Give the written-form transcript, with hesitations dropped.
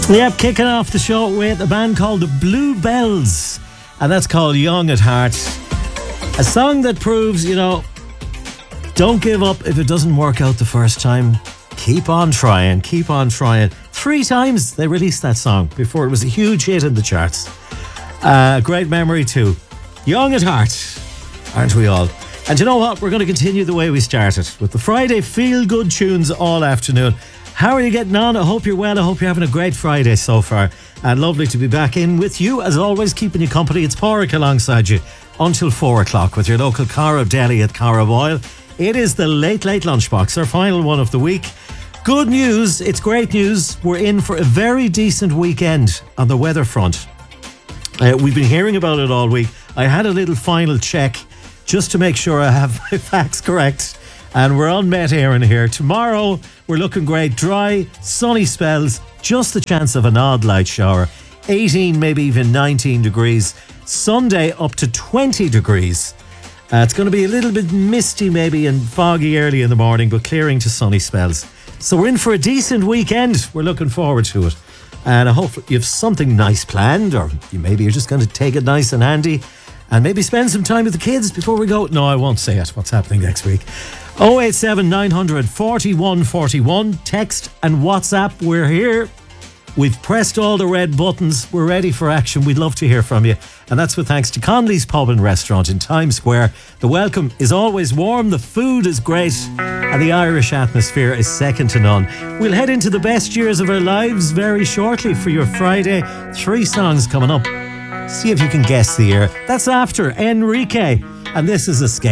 Yep, kicking off the show with a band called the Bluebells, and that's called Young at Heart. A song that proves, don't give up if it doesn't work out the first time. Keep on trying, keep on trying. 3 times they released that song before it was a huge hit in the charts. Great memory too. Young at heart, aren't we all? And you know what? We're going to continue the way we started, with the Friday feel-good tunes all afternoon. How are you getting on? I hope you're well. I hope you're having a great Friday so far. And lovely to be back in with you, as always, keeping you company. It's Pádraig alongside you until 4 o'clock with your local Cara Deli at Cara Boyle. It is the Late Lunchbox, our final one of the week. Good news, it's great news. We're in for a very decent weekend on the weather front. We've been hearing about it all week. I had a little final check just to make sure I have my facts correct. And we're on Met Éireann here. Tomorrow, we're looking great. Dry, sunny spells, just the chance of an odd light shower. 18, maybe even 19 degrees. Sunday, up to 20 degrees. It's going to be a little bit misty maybe and foggy early in the morning, but clearing to sunny spells. So we're in for a decent weekend. We're looking forward to it. And I hope you have something nice planned, or maybe you're just going to take it nice and handy and maybe spend some time with the kids before we go. No, I won't say it. What's happening next week? 087 900 41 41. Text and WhatsApp. We're here. We've pressed all the red buttons. We're ready for action. We'd love to hear from you. And that's with thanks to Conley's Pub and Restaurant in Times Square. The welcome is always warm, the food is great, and the Irish atmosphere is second to none. We'll head into the best years of our lives very shortly for your Friday. 3 songs coming up. See if you can guess the year. That's after Enrique. And this is Escape.